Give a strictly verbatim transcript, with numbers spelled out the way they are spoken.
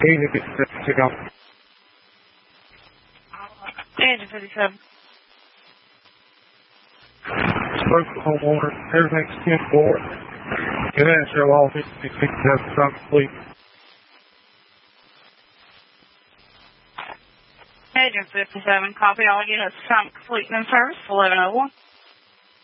Easy, get to go. Engine fifty-seven. Spoke to the homeowner. Everything's ten four. Get in, show all fifty-six has some complete. Engine fifty-seven, copy all units, some complete in service, eleven oh one.